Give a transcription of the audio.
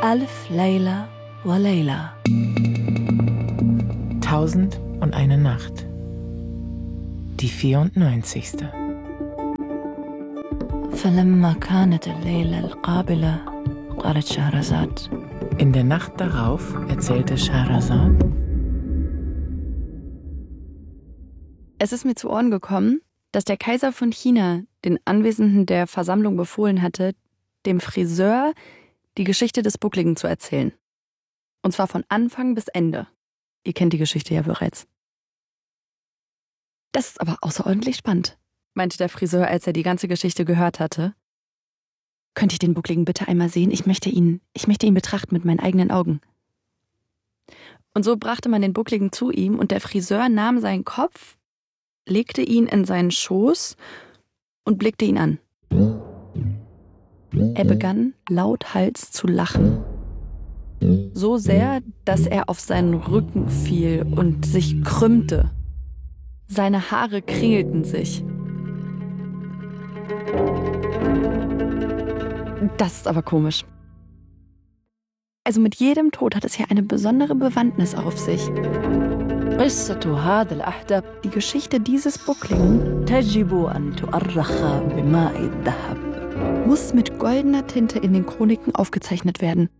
ألف ليلة وليلة. 1001 Nacht. Die 94. فلما كانت الليلة القابلة قالت شهرزاد. In der Nacht darauf erzählte Scheherazad: Es ist mir zu Ohren gekommen, dass der Kaiser von China den Anwesenden der Versammlung befohlen hatte, dem Friseur die Geschichte des Buckligen zu erzählen. Und zwar von Anfang bis Ende. Ihr kennt die Geschichte ja bereits. Das ist aber außerordentlich spannend, meinte der Friseur, als er die ganze Geschichte gehört hatte. Könnte ich den Buckligen bitte einmal sehen? Ich möchte ihn betrachten mit meinen eigenen Augen. Und so brachte man den Buckligen zu ihm und der Friseur nahm seinen Kopf, legte ihn in seinen Schoß und blickte ihn an. Er begann lauthals zu lachen. So sehr, dass er auf seinen Rücken fiel und sich krümmte. Seine Haare kringelten sich. Das ist aber komisch. Also mit jedem Tod hat es hier eine besondere Bewandtnis auf sich. Die Geschichte dieses Buckligen muss mit goldener Tinte in den Chroniken aufgezeichnet werden.